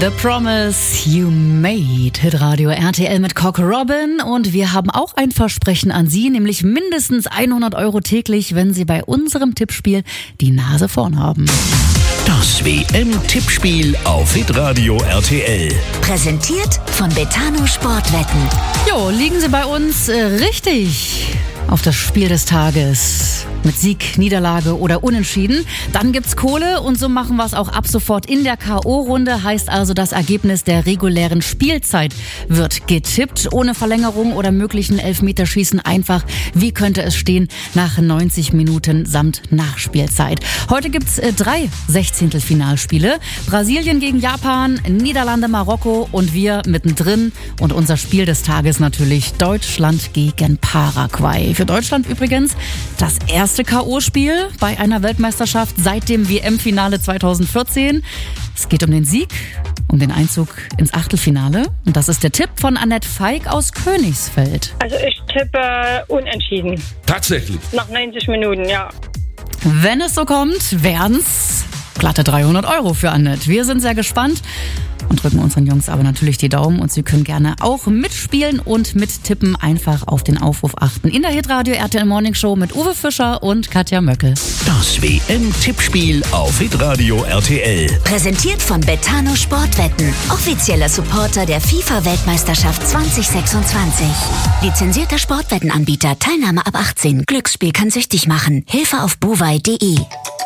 The Promise You Made, Hitradio RTL mit Cock Robin. Und wir haben auch ein Versprechen an Sie, nämlich mindestens 100 € täglich, wenn Sie bei unserem Tippspiel die Nase vorn haben. Das WM-Tippspiel auf Hitradio RTL. Präsentiert von Betano Sportwetten. Jo, liegen Sie bei uns richtig auf das Spiel des Tages mit Sieg, Niederlage oder Unentschieden, dann gibt's Kohle und so machen wir es auch ab sofort in der K.O.-Runde. Heißt also, das Ergebnis der regulären Spielzeit wird getippt, ohne Verlängerung oder möglichen Elfmeterschießen. Einfach, wie könnte es stehen nach 90 Minuten samt Nachspielzeit. Heute gibt's 3 Sechzehntelfinalspiele. Brasilien gegen Japan, Niederlande, Marokko und wir mittendrin. Und unser Spiel des Tages natürlich Deutschland gegen Paraguay. Für Deutschland übrigens das erste K.O.-Spiel bei einer Weltmeisterschaft seit dem WM-Finale 2014. Es geht um den Sieg, um den Einzug ins Achtelfinale. Und das ist der Tipp von Annette Feig aus Königsfeld. Also ich tippe unentschieden. Tatsächlich? Nach 90 Minuten, ja. Wenn es so kommt, wären's glatte 300 € für Annette. Wir sind sehr gespannt und drücken unseren Jungs aber natürlich die Daumen. Und Sie können gerne auch mitspielen und mittippen. Einfach auf den Aufruf achten. In der Hitradio RTL Morning Show mit Uwe Fischer und Katja Möckel. Das WM-Tippspiel auf Hitradio RTL. Präsentiert von Betano Sportwetten. Offizieller Supporter der FIFA-Weltmeisterschaft 2026. Lizenzierter Sportwettenanbieter. Teilnahme ab 18. Glücksspiel kann süchtig machen. Hilfe auf bovai.de.